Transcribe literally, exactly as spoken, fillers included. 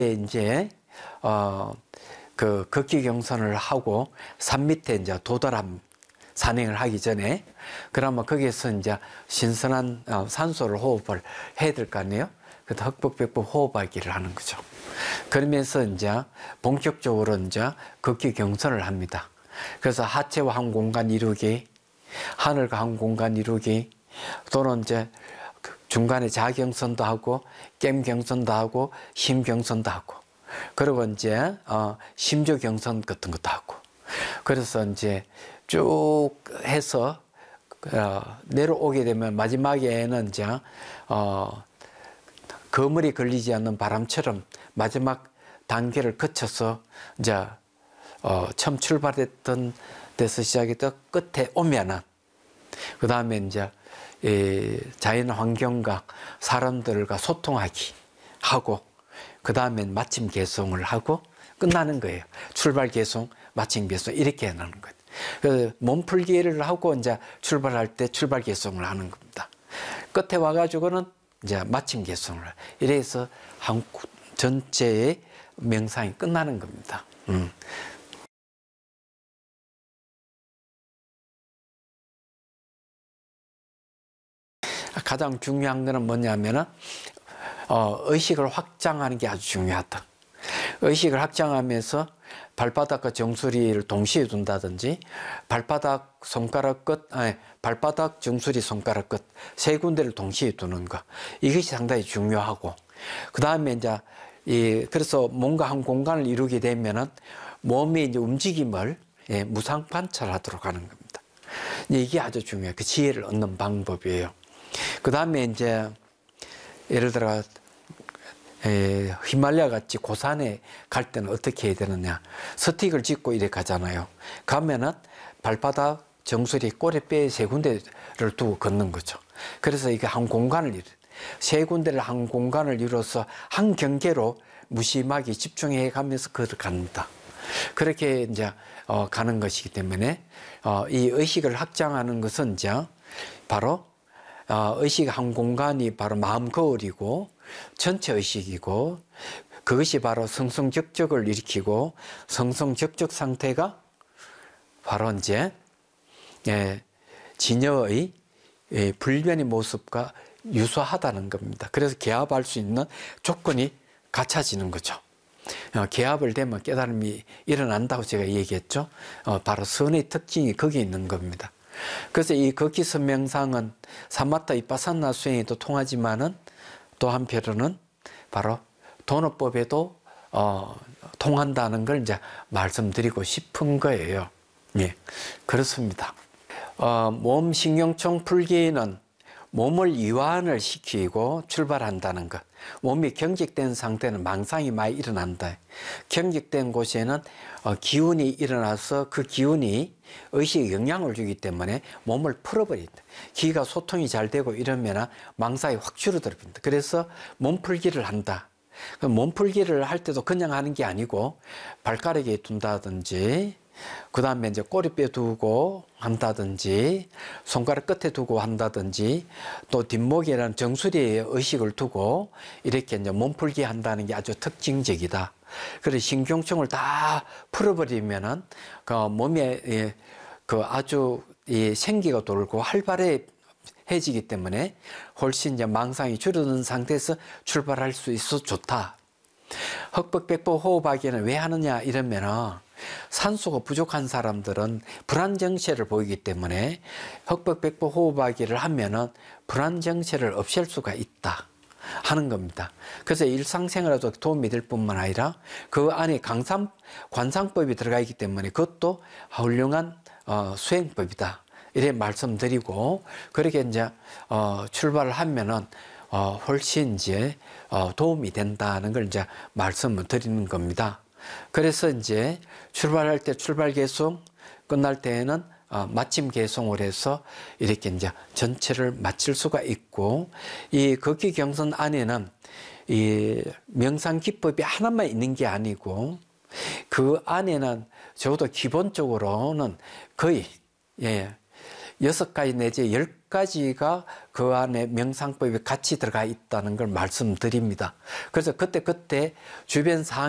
이제 어 그 걷기 경선을 하고 산 밑에 이제 도달함 산행을 하기 전에 그러면 거기에서 이제 신선한 산소를 호흡을 해야 될 거 아니에요? 그래서 흑법백법 호흡하기를 하는 거죠. 그러면서 이제 본격적으로 이제 걷기 경선을 합니다. 그래서 하체와 한 공간 이루기, 하늘과 한 공간 이루기, 또는 이제 중간에 자경선도 하고, 겜 경선도 하고, 힘 경선도 하고, 그리고 이제 어, 심조 경선 같은 것도 하고, 그래서 이제 쭉 해서 어, 내려오게 되면 마지막에는 이제 어, 거물이 걸리지 않는 바람처럼 마지막 단계를 거쳐서 이제 어, 처음 출발했던 데서 시작해서 끝에 오면은 그 다음에 이제 이 자연 환경과 사람들과 소통하기 하고 그 다음엔 마침 개송을 하고 끝나는 거예요. 출발 개송, 마침 개송 이렇게 하는 거예요. 그 몸풀기를 하고 이제 출발할 때 출발 개송을 하는 겁니다. 끝에 와가지고는 이제 마침 개송을 이래서 한 전체의 명상이 끝나는 겁니다. 음. 가장 중요한 거는 뭐냐면은 어, 의식을 확장하는 게 아주 중요하다. 의식을 확장하면서 발바닥과 정수리를 동시에 둔다든지 발바닥 손가락 끝, 아니, 발바닥 정수리 손가락 끝 세 군데를 동시에 두는 거 이것이 상당히 중요하고 그 다음에 이제 이 그래서 뭔가 한 공간을 이루게 되면은 몸의 이제 움직임을 예, 무상 관찰하도록 하는 겁니다. 이게 아주 중요해요. 그 지혜를 얻는 방법이에요. 그 다음에 이제 예를 들어 에, 히말라야 같이 고산에 갈 때는 어떻게 해야 되느냐. 스틱을 짚고 이렇게 가잖아요. 가면은 발바닥, 정수리, 꼬리뼈 세 군데를 두고 걷는 거죠. 그래서 이게 한 공간을 이루, 세 군데를 한 공간을 이뤄서 한 경계로 무심하게 집중해 가면서 걸어갑니다. 그렇게 이제 어, 가는 것이기 때문에 어, 이 의식을 확장하는 것은 이제 바로 어, 의식 한 공간이 바로 마음 거울이고 전체 의식이고 그것이 바로 성성적적을 일으키고 성성적적 상태가 바로 이제 예, 진여의 예, 불변의 모습과 유사하다는 겁니다. 그래서 개합할 수 있는 조건이 갖춰지는 거죠. 어, 개합을 되면 깨달음이 일어난다고 제가 얘기했죠. 어, 바로 선의 특징이 거기에 있는 겁니다. 그래서 이 걷기 선명상은 사마타 위파사나 수행에도 통하지만은 또 한편으로는 바로 도노법에도 어, 통한다는 걸 이제 말씀드리고 싶은 거예요. 예, 그렇습니다. 어, 몸 신경총 풀기는 몸을 이완을 시키고 출발한다는 것. 몸이 경직된 상태는 망상이 많이 일어난다. 경직된 곳에는 어, 기운이 일어나서 그 기운이 의식에 영향을 주기 때문에 몸을 풀어버린다. 기가 소통이 잘 되고 이러면 망상이 확 줄어들어버린다. 그래서 몸풀기를 한다. 몸풀기를 할 때도 그냥 하는 게 아니고 발가락에 둔다든지 그 다음에 이제 꼬리뼈 두고 한다든지 손가락 끝에 두고 한다든지 또 뒷목이라는 정수리에 의식을 두고 이렇게 이제 몸풀기 한다는 게 아주 특징적이다. 그래서 신경총을 다 풀어버리면은 그 몸에 그 아주 이 생기가 돌고 활발해지기 때문에 훨씬 이제 망상이 줄어든 상태에서 출발할 수 있어 좋다. 흑법백법 호흡하기는 왜 하느냐 이러면은 산소가 부족한 사람들은 불안정체를 보이기 때문에 흑법백법 호흡하기를 하면은 불안정체를 없앨 수가 있다 하는 겁니다. 그래서 일상생활에도 도움이 될 뿐만 아니라 그 안에 강상, 관상법이 들어가 있기 때문에 그것도 훌륭한 어, 수행법이다. 이렇게 말씀드리고 그렇게 이제 어, 출발을 하면은 어, 훨씬 이제 어, 도움이 된다는 걸 이제 말씀을 드리는 겁니다. 그래서 이제 출발할 때 출발 개송, 끝날 때에는 어, 마침 개송을 해서 이렇게 이제 전체를 마칠 수가 있고 이 걷기 경선 안에는 이 명상 기법이 하나만 있는 게 아니고 그 안에는 적어도 기본적으로는 거의 예, 여섯 가지 내지 열 가지가 그 안에 명상법이 같이 들어가 있다는 걸 말씀드립니다. 그래서 그때그때 주변 상황